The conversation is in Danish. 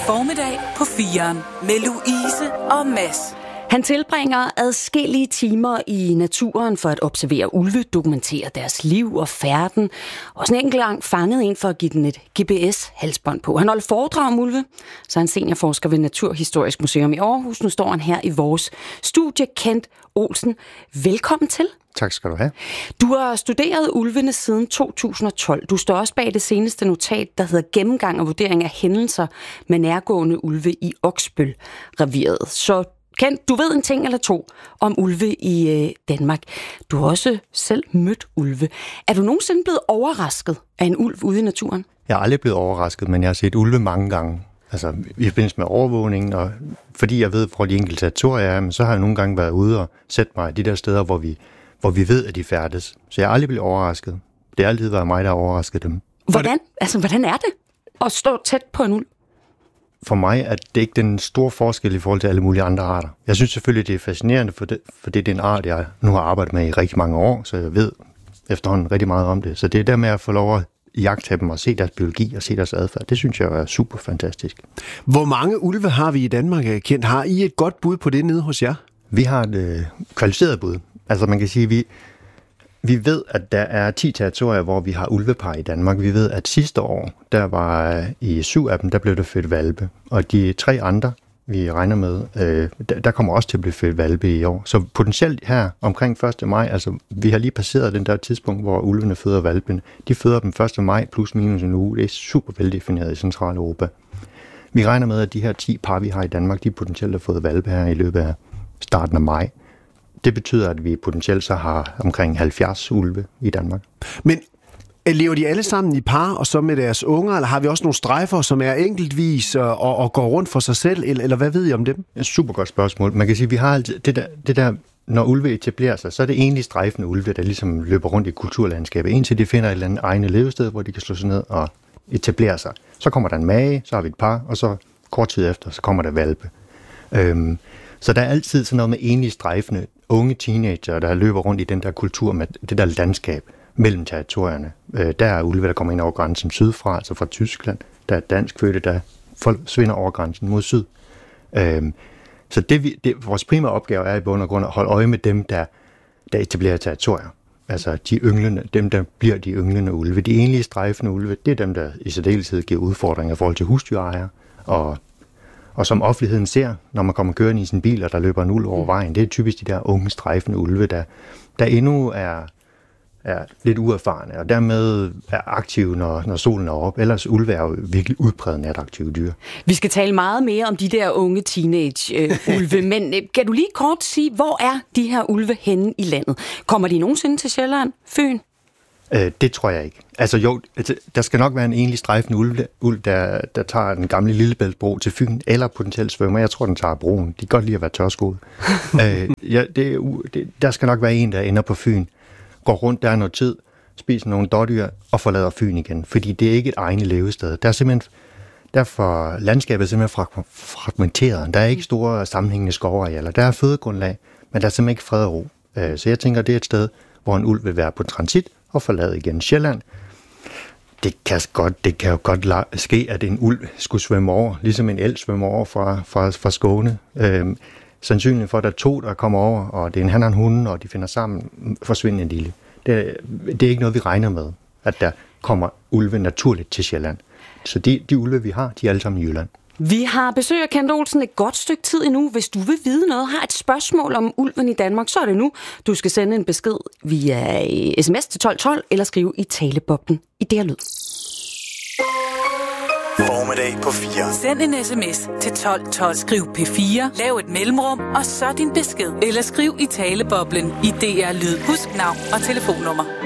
Formiddag på 4'eren med Louise og Mads. Han tilbringer adskillige timer i naturen for at observere ulve, dokumentere deres liv og færden. Og sådan en enkelt gang fangede en for at give den et GPS-halsbånd på. Han holder foredrag om ulve, så han seniorforsker ved Naturhistorisk Museum i Aarhus. Nu står han her i vores studie. Kent Olsen, velkommen til. Tak skal du have. Du har studeret ulvene siden 2012. Du står også bag det seneste notat, der hedder Gennemgang og vurdering af hændelser med nærgående ulve i Oksbøl-reviret. Så Kent, du ved en ting eller to om ulve i Danmark. Du har også selv mødt ulve. Er du nogensinde blevet overrasket af en ulv ude i naturen? Jeg er aldrig blevet overrasket, men jeg har set ulve mange gange. Altså i forbindelse med overvågningen, og fordi jeg ved, hvor de enkelte territorier er, men så har jeg nogle gange været ude og sætte mig de der steder, hvor vi ved, at de færdes. Så jeg er aldrig blevet overrasket. Det har altid været mig, der har overrasket dem. Hvordan er det at stå tæt på en ulv? For mig er det ikke den store forskel i forhold til alle mulige andre arter. Jeg synes selvfølgelig, det er fascinerende, for det er en art, jeg nu har arbejdet med i rigtig mange år, så jeg ved efterhånden rigtig meget om det. Så det er der med at få lov at jagte dem og se deres biologi og se deres adfærd. Det synes jeg er super fantastisk. Hvor mange ulve har vi i Danmark, Kent? Har I et godt bud på det nede hos jer? Vi har et kvalificeret bud. Altså man kan sige, vi ved, at der er 10 territorier, hvor vi har ulvepar i Danmark. Vi ved, at sidste år, der var i 7 af dem, der blev der født hvalpe. Og de 3 andre, vi regner med, der kommer også til at blive født hvalpe i år. Så potentielt her omkring 1. maj, altså vi har lige passeret den der tidspunkt, hvor ulvene føder hvalpene. De føder dem 1. maj plus minus en uge. Det er super veldefineret i Centraleuropa. Vi regner med, at de her 10 par, vi har i Danmark, de potentielt har fået hvalpe her i løbet af starten af maj. Det betyder, at vi potentielt så har omkring 70 ulve i Danmark. Men lever de alle sammen i par, og så med deres unger, eller har vi også nogle strejfer, som er enkeltvis og går rundt for sig selv, eller hvad ved I om dem? Et super godt spørgsmål. Man kan sige, at vi har altid det der, når ulve etablerer sig, så er det egentlig strejfende ulve, der ligesom løber rundt i kulturlandskabet, indtil de finder et eller andet egne levested, hvor de kan slå sig ned og etablere sig. Så kommer der en mage, så har vi et par, og så kort tid efter, så kommer der hvalpe. Så der er altid sådan noget med enlige strejfende unge teenager, der løber rundt i den der kultur med det der landskab mellem territorierne. Der er ulve, der kommer ind over grænsen sydfra, altså fra Tyskland. Der er danskfødte, der folk svinder over grænsen mod syd. Så vores primære opgave er i bund og grund at holde øje med dem, der etablerer territorier. Altså de ynglende, dem, der bliver de ynglende ulve. De enlige strejfende ulve, det er dem, der i særdeleshed giver udfordringer i forhold til husdyrejere og som offentligheden ser, når man kommer kørende i sin bil, og der løber en ulv over vejen. Det er typisk de der unge strejfende ulve, der endnu er lidt uerfarne, og dermed er aktive, når solen er op. Ellers ulve er jo virkelig udpræget nataktive dyr. Vi skal tale meget mere om de der unge teenage-ulve, men kan du lige kort sige, hvor er de her ulve henne i landet? Kommer de nogensinde til Sjælland, Fyn? Det tror jeg ikke. Altså jo, der skal nok være en enlig strejfende ulv, der tager den gamle Lillebæltsbro til Fyn, eller potentielt svømmer. Jeg tror, den tager broen. De kan godt lide at være tørskoet. Der skal nok være en, der ender på Fyn, går rundt der noget tid, spiser nogle dårdyr og forlader Fyn igen. Fordi det er ikke et egnet levested. Der er simpelthen, derfor landskabet er simpelthen fragmenteret. Der er ikke store sammenhængende skovarealer. Der er fødegrundlag, men der er simpelthen ikke fred og ro. Så jeg tænker, det er et sted, hvor en ulv vil være på transit og forlade igen Sjælland. Det kan jo godt ske, at en ulv skulle svømme over, ligesom en elg svømmer over fra Skåne. Sandsynligt for, at der er 2, der kommer over, og det er en han og en hund, og de finder sammen, forsvinder en lille. Det er ikke noget, vi regner med, at der kommer ulve naturligt til Sjælland. Så de ulve, vi har, de er alle sammen i Jylland. Vi har besøg af Kent Olsen et godt stykke tid endnu. Hvis du vil vide noget, har et spørgsmål om ulven i Danmark, så er det nu. Du skal sende en besked via sms til 1212 eller skrive i taleboblen i det her lyd. Formiddag på 4. Send en sms til 1212. Skriv P4, lav et mellemrum og så din besked. Eller skriv i taleboblen i DR Lyd. Husk navn og telefonnummer.